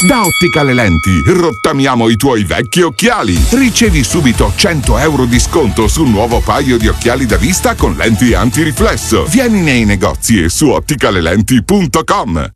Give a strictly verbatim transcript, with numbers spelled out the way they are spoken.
Da Otticale Lenti rottamiamo i tuoi vecchi occhiali. Ricevi subito cento euro di sconto sul nuovo paio di occhiali da vista con lenti antiriflesso. Vieni nei negozi e su otticalelenti punto com.